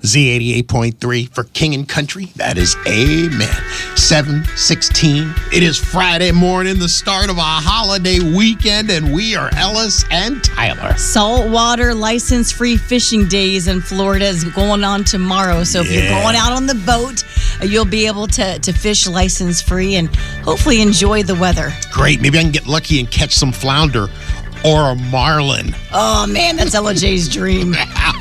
Z88.3 for King and Country. That is amen. 7:16. It is Friday morning, the start of a holiday weekend, and we are Ellis and Tyler. Saltwater license-free fishing days in Florida is going on tomorrow. So if you're going out on the boat, you'll be able to fish license-free and hopefully enjoy the weather. Great. Maybe I can get lucky and catch some flounder or a marlin. Oh, man, that's Ella J's dream.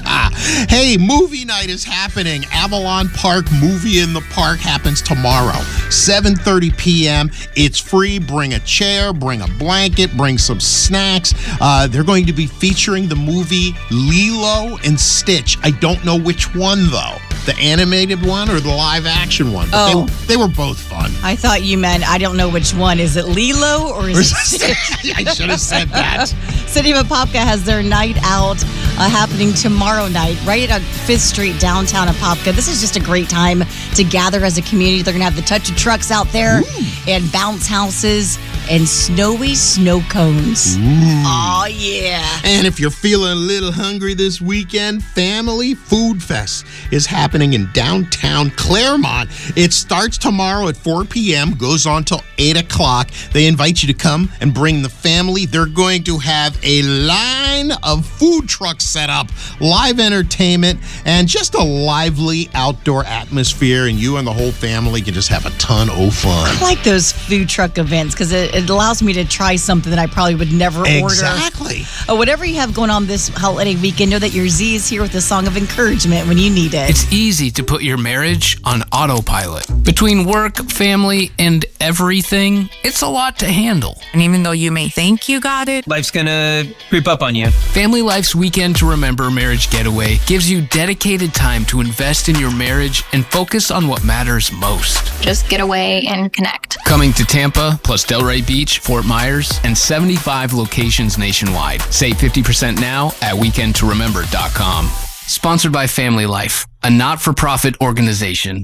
Hey, movie night is happening. Avalon Park Movie in the Park happens tomorrow, 7:30 p.m. It's free. Bring a chair, bring a blanket, bring some snacks. They're going to be featuring the movie Lilo and Stitch. I don't know which one, though. The animated one or the live action one. But they were both fun. I thought you meant, I don't know which one. Is it Lilo or is it Stitch? I should have said that. City of Apopka has their night out happening tomorrow night right at 5th Street downtown Apopka. This is just a great time to gather as a community. They're going to have the touch of trucks out there and bounce houses and snowy snow cones. Oh, yeah. And if you're feeling a little hungry this weekend, Family Food Fest is happening in downtown Claremont. It starts tomorrow at 4 p.m., goes on till 8 o'clock. They invite you to come and bring the family. They're going to have a line of food trucks set up, live entertainment, and just a lively outdoor atmosphere, and you and the whole family can just have a ton of fun. I like those food truck events because it allows me to try something that I probably would never order. Exactly. Whatever you have going on this holiday weekend, know that your Z is here with a song of encouragement when you need it. It's easy to put your marriage on autopilot. Between work, family, and everything, it's a lot to handle. And even though you may think you got it, life's gonna creep up on you. Family Life's Weekend to Remember Marriage Getaway gives you dedicated time to invest in your marriage and focus on what matters most. Just get away and connect. Coming to Tampa, plus Delray Beach, Fort Myers, and 75 locations nationwide. Save 50% now at weekendtoremember.com. Sponsored by Family Life, a not-for-profit organization.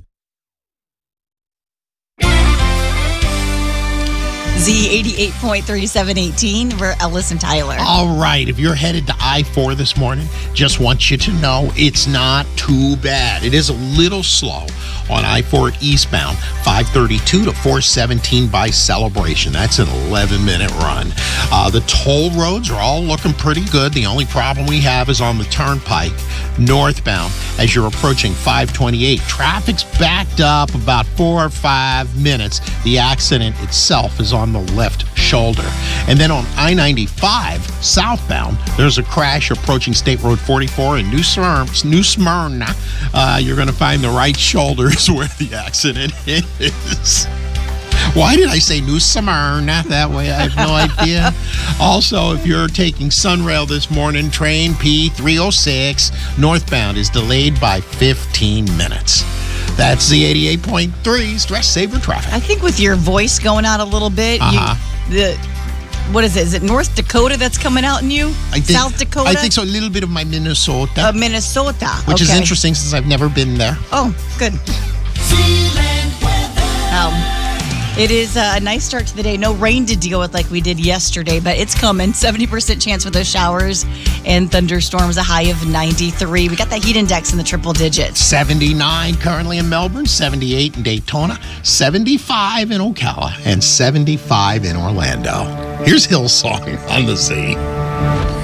Z88.3 718, we're Ellis and Tyler. All right, if you're headed to I-4 this morning, just want you to know it's not too bad. It is a little slow on I-4 eastbound, 532 to 417 by Celebration. That's an 11-minute run. The toll roads are all looking pretty good. The only problem we have is on the turnpike northbound as you're approaching 528. Traffic's backed up about 4 or 5 minutes. The accident itself is on the left shoulder. And then on I-95 southbound, there's a crash approaching State Road 44 in New Smyrna. You're going to find the right shoulder is where the accident is. Why did I say New Smyrna that way? I have no idea. Also, if you're taking Sunrail this morning, train P306 northbound is delayed by 15 minutes. That's Z88.3 Stress Saver Traffic. I think with your voice going out a little bit, what is it? Is it North Dakota that's coming out in you? South Dakota? I think so. A little bit of my Minnesota. Minnesota. Which is interesting since I've never been there. Oh, good. It is a nice start to the day. No rain to deal with like we did yesterday, but it's coming. 70% chance for those showers and thunderstorms, a high of 93. We got that heat index in the triple digits. 79 currently in Melbourne, 78 in Daytona, 75 in Ocala, and 75 in Orlando. Here's Hillsong on the Z.